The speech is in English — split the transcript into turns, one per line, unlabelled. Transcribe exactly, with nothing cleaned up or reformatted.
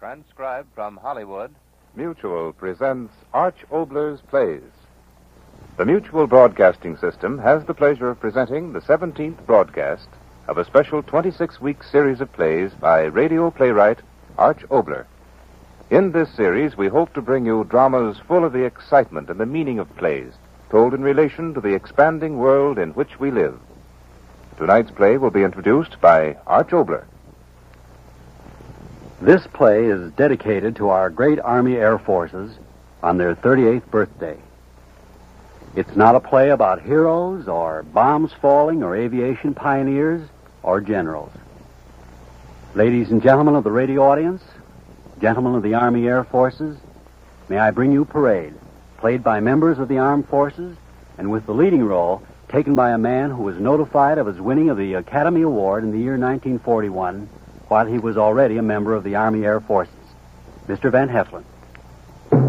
Transcribed from Hollywood,
Mutual presents Arch Obler's Plays. The Mutual Broadcasting System has the pleasure of presenting the seventeenth broadcast of a special twenty-six week series of plays by radio playwright Arch Obler. In this series, we hope to bring you dramas full of the excitement and the meaning of plays, told in relation to the expanding world in which we live. Tonight's play will be introduced by Arch Obler.
This play is dedicated to our great Army Air Forces on their thirty-eighth birthday. It's not a play about heroes or bombs falling or aviation pioneers or generals. Ladies and gentlemen of the radio audience, gentlemen of the Army Air Forces, may I bring you Parade, played by members of the Armed Forces and with the leading role taken by a man who was notified of his winning of the Academy Award in the year nineteen forty-one while he was already a member of the Army Air Forces, Mister Van Heflin.